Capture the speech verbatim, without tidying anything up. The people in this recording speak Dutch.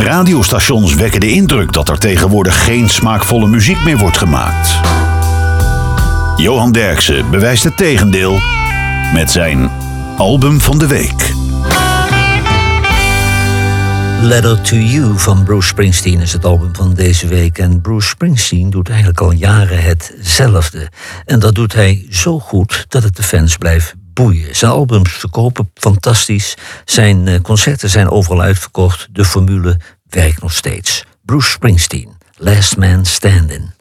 Radiostations wekken de indruk dat er tegenwoordig geen smaakvolle muziek meer wordt gemaakt. Johan Derksen bewijst het tegendeel met zijn album van de week. Letter to You van Bruce Springsteen is het album van deze week. En Bruce Springsteen doet eigenlijk al jaren hetzelfde. En dat doet hij zo goed dat het de fans blijft boeien. Zijn albums verkopen fantastisch. Zijn concerten zijn overal uitverkocht. De formule werkt nog steeds. Bruce Springsteen, Last Man Standing.